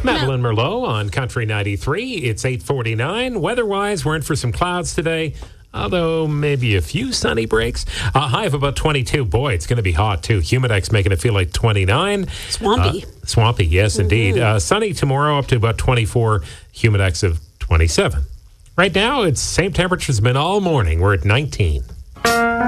Madeline Merlot on Country 93. It's 8:49. Weather-wise, we're in for some clouds today, although maybe a few sunny breaks. High of about 22. Boy, it's going to be hot, too. Humidex making it feel like 29. Swampy. Swampy, yes, indeed. Sunny tomorrow up to about 24. Humidex of 27. Right now, it's same temperature as been all morning. We're at 19.